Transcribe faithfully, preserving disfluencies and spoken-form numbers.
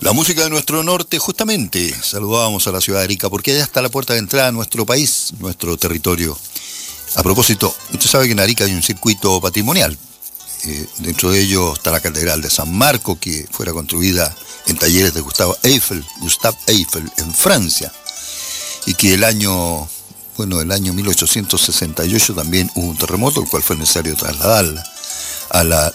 La música de nuestro norte, justamente, saludábamos a la ciudad de Arica, porque allá está la puerta de entrada a nuestro país, nuestro territorio. A propósito, usted sabe que en Arica hay un circuito patrimonial. Eh, dentro de ello está la Catedral de San Marco, que fuera construida en talleres de Gustave Eiffel, Gustave Eiffel, en Francia. Y que el año, bueno, el año mil ochocientos sesenta y ocho también hubo un terremoto, el cual fue necesario trasladarla a la